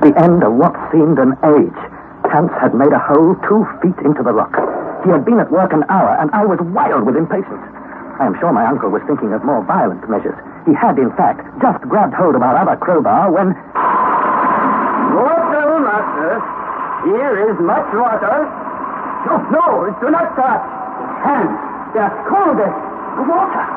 the end of what seemed an age, Hans had made a hole 2 feet into the rock. He had been at work an hour, and I was wild with impatience. I am sure my uncle was thinking of more violent measures. He had, in fact, just grabbed hold of our other crowbar when... Water, master. Here is much water. No, do not touch. Hands, they are scalded. Water!